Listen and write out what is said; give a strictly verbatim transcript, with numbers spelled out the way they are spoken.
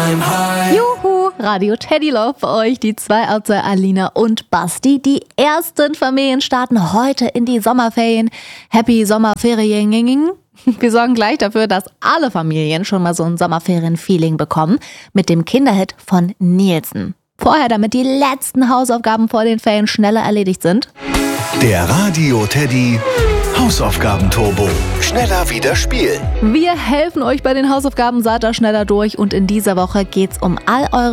I'm high. Juhu, Radio Teddy läuft für euch. Die zwei aus der Alina und Basti. Die ersten Familien starten heute in die Sommerferien. Happy Sommerferien. Wir sorgen gleich dafür, dass alle Familien schon mal so ein Sommerferien-Feeling bekommen mit dem Kinderhit von Nielsen. Vorher, damit die letzten Hausaufgaben vor den Ferien schneller erledigt sind. Der Radio Teddy Hausaufgaben-Turbo. Schneller wieder spielen. Wir helfen euch bei den Hausaufgaben, seid da schneller durch und in dieser Woche geht's um all eure